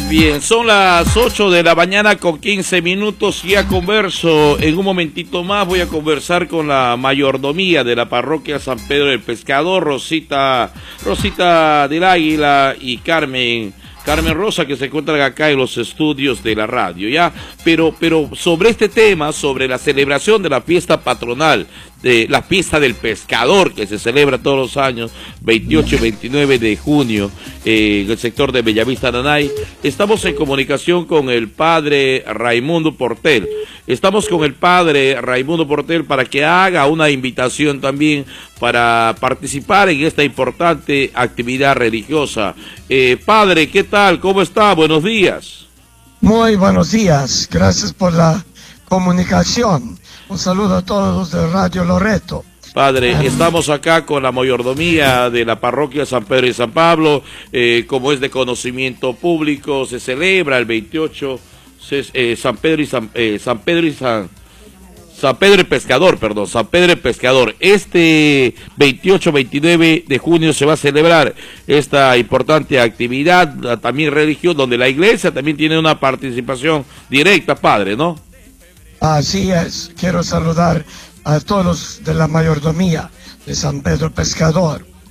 Bien, son las 8 de la mañana con 15 minutos. Ya converso, en un momentito más voy a conversar con la mayordomía de la parroquia San Pedro del Pescador, Rosita del Águila y Carmen Rosa, que se encuentran acá en los estudios de la radio, ¿ya? Pero sobre este tema, sobre la celebración de la fiesta patronal, de la fiesta del pescador, que se celebra todos los años, 28 y 29 de junio, en el sector de Bellavista, Nanay, estamos en comunicación con el padre Raimundo Portel. Estamos con el padre Raimundo Portel para que haga una invitación también para participar en esta importante actividad religiosa. Padre, ¿qué tal? ¿Cómo está? Buenos días. Muy buenos días, gracias por la comunicación. Un saludo a todos de Radio Loreto. Padre, estamos acá con la mayordomía de la parroquia San Pedro y San Pablo. Como es de conocimiento público, se celebra el 28 San Pedro el Pescador, perdón, San Pedro el Pescador. Este 28-29 de junio se va a celebrar esta importante actividad, también religiosa, donde la iglesia también tiene una participación directa, padre, ¿no? Así es, quiero saludar a todos de la mayordomía de San Pedro el Pescador.